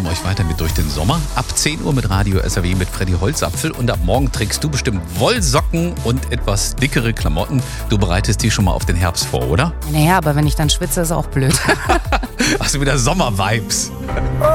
nehmen euch weiter mit durch den Sommer. Ab 10 Uhr mit Radio SAW mit Freddy Holzapfel. Und ab morgen trägst du bestimmt Wollsocken und etwas dickere Klamotten. Du bereitest die schon mal auf den Herbst vor, oder? Naja, aber wenn ich dann schwitze, ist auch blöd. Hast du wieder Sommer-Vibes?